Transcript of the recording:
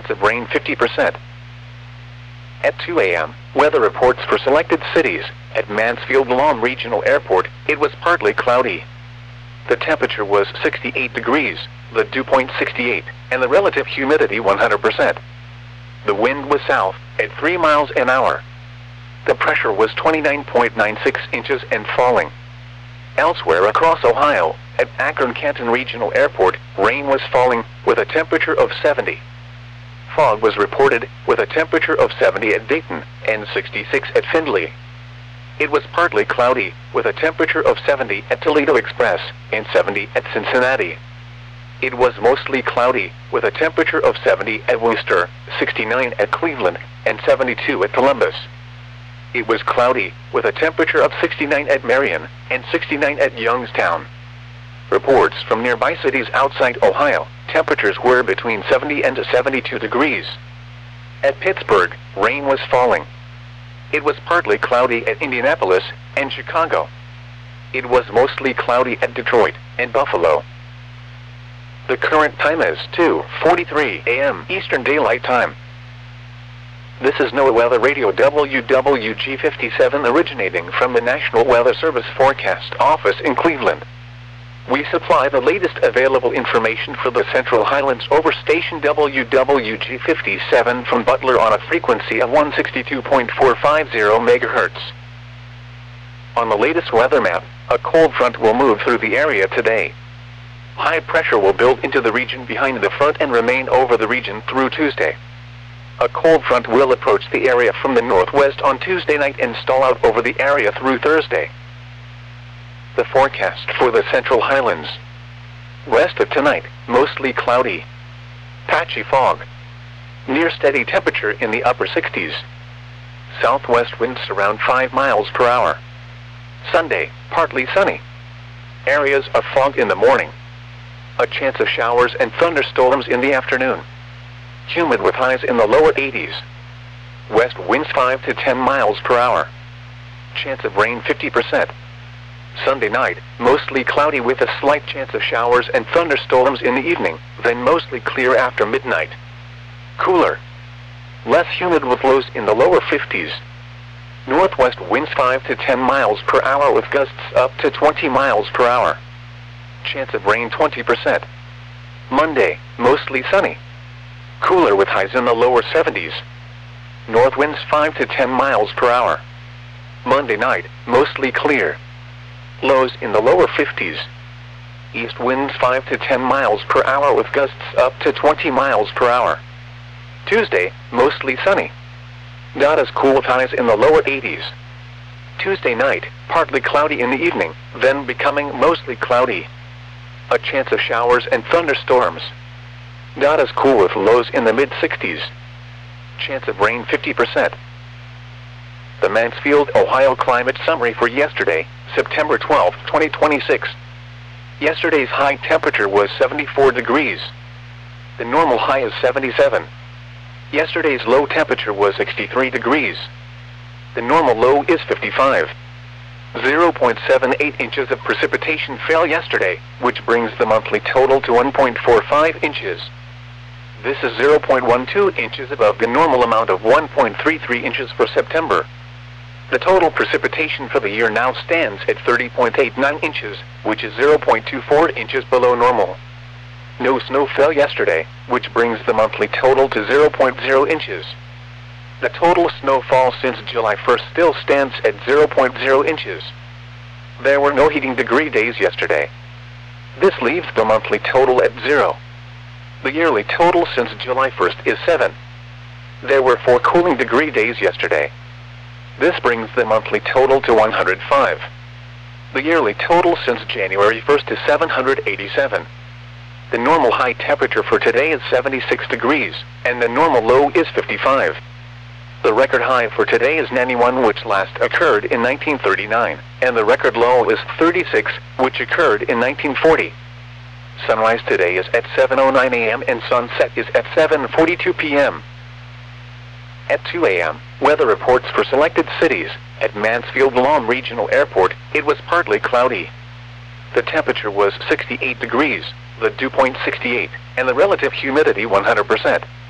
chance of rain 50%. At 2 a.m., weather reports for selected cities. At Mansfield-Lom Regional Airport, it was partly cloudy. The temperature was 68 degrees, the dew point 68, and the relative humidity 100%. The wind was south, at 3 miles an hour. The pressure was 29.96 inches and falling. Elsewhere across Ohio, at Akron-Canton Regional Airport, rain was falling, with a temperature of 70. Fog was reported, with a temperature of 70 at Dayton, and 66 at Findlay. It was partly cloudy, with a temperature of 70 at Toledo Express, and 70 at Cincinnati. It was mostly cloudy, with a temperature of 70 at Worcester, 69 at Cleveland, and 72 at Columbus. It was cloudy, with a temperature of 69 at Marion, and 69 at Youngstown. Reports from nearby cities outside Ohio, temperatures were between 70 and 72 degrees. At Pittsburgh, rain was falling. It was partly cloudy at Indianapolis and Chicago. It was mostly cloudy at Detroit and Buffalo. The current time is 2:43 a.m. Eastern Daylight Time. This is NOAA Weather Radio WWG57 originating from the National Weather Service Forecast Office in Cleveland. We supply the latest available information for the Central Highlands over station WWG57 from Butler on a frequency of 162.450 MHz. On the latest weather map, a cold front will move through the area today. High pressure will build into the region behind the front and remain over the region through Tuesday. A cold front will approach the area from the northwest on Tuesday night and stall out over the area through Thursday. The forecast for the Central Highlands. Rest of tonight, mostly cloudy. Patchy fog. Near steady temperature in the upper 60s. Southwest winds around 5 miles per hour. Sunday, partly sunny. Areas of fog in the morning. A chance of showers and thunderstorms in the afternoon. Humid with highs in the lower 80s. West winds 5 to 10 miles per hour. Chance of rain 50%. Sunday night, mostly cloudy with a slight chance of showers and thunderstorms in the evening, then mostly clear after midnight. Cooler. Less humid with lows in the lower 50s. Northwest winds 5 to 10 miles per hour with gusts up to 20 miles per hour. Chance of rain 20%. Monday, mostly sunny. Cooler with highs in the lower 70s. North winds 5 to 10 miles per hour. Monday night, mostly clear. Lows in the lower 50s. East winds 5 to 10 miles per hour with gusts up to 20 miles per hour. Tuesday, mostly sunny. Not as cool with highs in the lower 80s. Tuesday night, partly cloudy in the evening, then becoming mostly cloudy. A chance of showers and thunderstorms. Not as cool with lows in the mid-60s. Chance of rain 50%. The Mansfield, Ohio climate summary for yesterday, September 12, 2026. Yesterday's high temperature was 74 degrees. The normal high is 77. Yesterday's low temperature was 63 degrees. The normal low is 55. 0.78 inches of precipitation fell yesterday, which brings the monthly total to 1.45 inches. This is 0.12 inches above the normal amount of 1.33 inches for September. The total precipitation for the year now stands at 30.89 inches, which is 0.24 inches below normal. No snow fell yesterday, which brings the monthly total to 0.0 inches. The total snowfall since July 1st still stands at 0.0 inches. There were no heating degree days yesterday. This leaves the monthly total at 0. The yearly total since July 1st is 7. There were 4 cooling degree days yesterday. This brings the monthly total to 105. The yearly total since January 1st is 787. The normal high temperature for today is 76 degrees, and the normal low is 55. The record high for today is 91, which last occurred in 1939, and the record low is 36, which occurred in 1940. Sunrise today is at 7:09 a.m. and sunset is at 7:42 p.m. At 2 a.m., weather reports for selected cities. At Mansfield-Lom Regional Airport, it was partly cloudy. The temperature was 68 degrees, the dew point 68, and the relative humidity 100%.